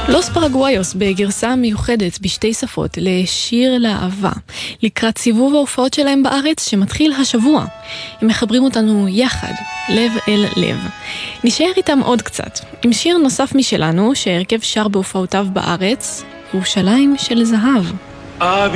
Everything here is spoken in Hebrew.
לוס פרגוויוס בגרסה מיוחדת בשתי שפות לשיר לאהבה לקראת סיבוב ההופעות שלהם בארץ שמתחיל השבוע. הם מחברים אותנו יחד, לב אל לב. נשאר איתם עוד קצת עם שיר נוסף משלנו שהרכב שר בהופעותיו בארץ, ירושלים של זהב.